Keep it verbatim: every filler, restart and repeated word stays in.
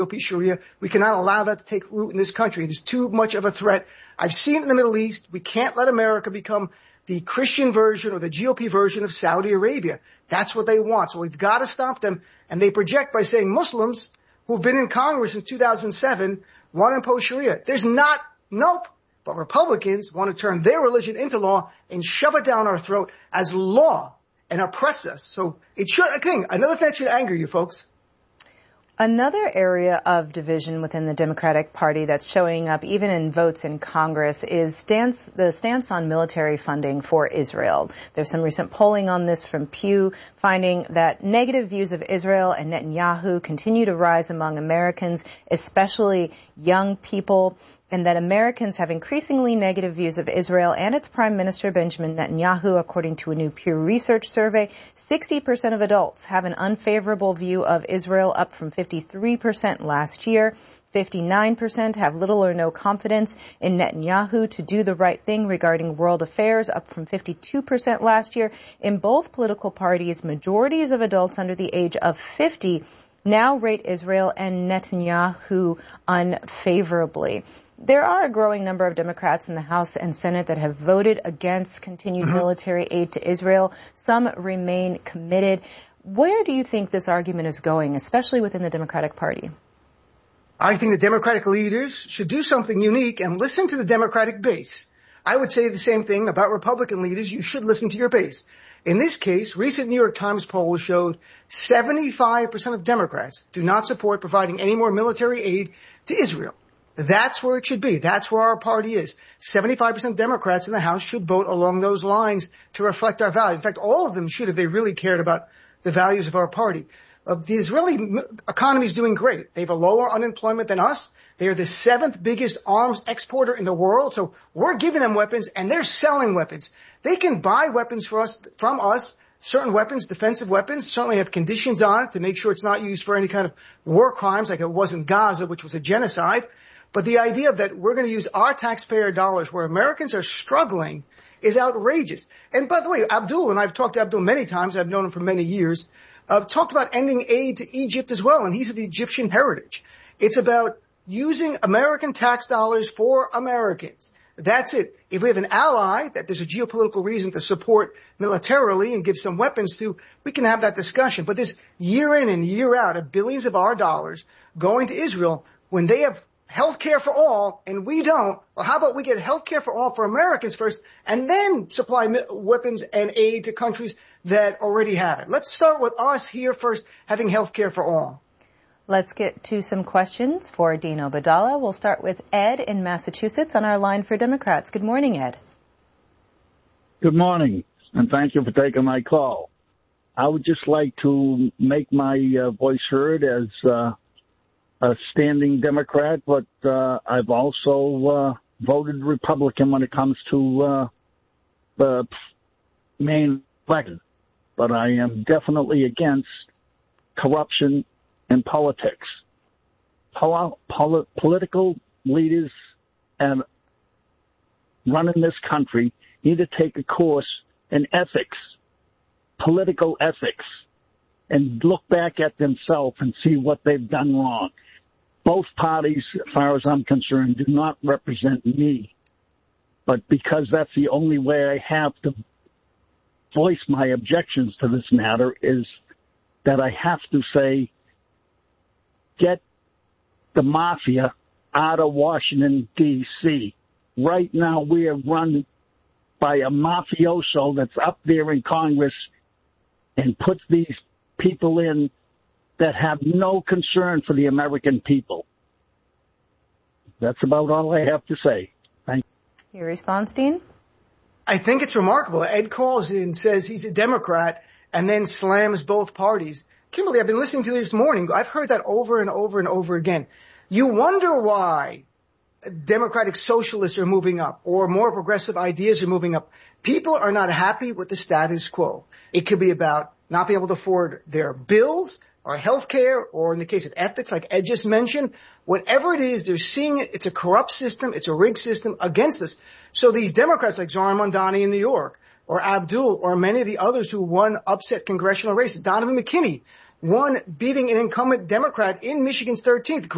Sharia. We cannot allow that to take root in this country. It is too much of a threat. I've seen it in the Middle East. We can't let America become the Christian version or the G O P version of Saudi Arabia. That's what they want. So we've got to stop them. And they project by saying Muslims who've been in Congress since two thousand seven want to impose Sharia. There's not, nope. But Republicans want to turn their religion into law and shove it down our throat as law and oppress us. So it should, again, another thing that should anger you folks. Another area of division within the Democratic Party that's showing up even in votes in Congress is stance, the stance on military funding for Israel. There's some recent polling on this from Pew finding that negative views of Israel and Netanyahu continue to rise among Americans, especially young people, and that Americans have increasingly negative views of Israel and its Prime Minister Benjamin Netanyahu. According to a new Pew Research survey, sixty percent of adults have an unfavorable view of Israel, up from fifty-three percent last year. fifty-nine percent have little or no confidence in Netanyahu to do the right thing regarding world affairs, up from fifty-two percent last year. In both political parties, majorities of adults under the age of fifty now rate Israel and Netanyahu unfavorably. There are a growing number of Democrats in the House and Senate that have voted against continued mm-hmm. military aid to Israel. Some remain committed. Where do you think this argument is going, especially within the Democratic Party? I think the Democratic leaders should do something unique and listen to the Democratic base. I would say the same thing about Republican leaders. You should listen to your base. In this case, recent New York Times polls showed seventy-five percent of Democrats do not support providing any more military aid to Israel. That's where it should be. That's where our party is. seventy-five percent of Democrats in the House should vote along those lines to reflect our values. In fact, all of them should if they really cared about the values of our party. Uh, the Israeli economy is doing great. They have a lower unemployment than us. They are the seventh biggest arms exporter in the world. So we're giving them weapons and they're selling weapons. They can buy weapons for us, from us, certain weapons, defensive weapons, certainly have conditions on it to make sure it's not used for any kind of war crimes like it was in Gaza, which was a genocide. But the idea that we're going to use our taxpayer dollars where Americans are struggling is outrageous. And by the way, Abdul, and I've talked to Abdul many times, I've known him for many years, uh, talked about ending aid to Egypt as well, and he's of the Egyptian heritage. It's about using American tax dollars for Americans. That's it. If we have an ally that there's a geopolitical reason to support militarily and give some weapons to, we can have that discussion. But this year in and year out of billions of our dollars going to Israel when they have health care for all, and we don't. Well, how about we get health care for all for Americans first, and then supply weapons and aid to countries that already have it? Let's start with us here first, having health care for all. Let's get to some questions for Dean Obeidallah. We'll start with Ed in Massachusetts on our line for Democrats. Good morning, Ed. Good morning, and thank you for taking my call. I would just like to make my uh, voice heard as uh, a standing Democrat, but uh, I've also uh, voted Republican when it comes to uh, the main election. But I am definitely against corruption in politics. Pol- pol- political leaders and running this country need to take a course in ethics, political ethics, and look back at themselves and see what they've done wrong. Both parties, as far as I'm concerned, do not represent me. But because that's the only way I have to voice my objections to this matter is that I have to say, get the mafia out of Washington, D C Right now we are run by a mafioso that's up there in Congress and puts these people in that have no concern for the American people. That's about all I have to say. Thank you. Your response, Dean? I think it's remarkable. Ed calls in, says he's a Democrat, and then slams both parties. Kimberly, I've been listening to this morning. I've heard that over and over and over again. You wonder why Democratic socialists are moving up or more progressive ideas are moving up. People are not happy with the status quo. It could be about not being able to afford their bills, or health care, or in the case of ethics, like Ed just mentioned, whatever it is, they're seeing it. It's a corrupt system. It's a rigged system against us. So these Democrats like Zohran Mamdani in New York, or Abdul, or many of the others who won upset congressional races, Donovan McKinney won beating an incumbent Democrat in Michigan's thirteenth.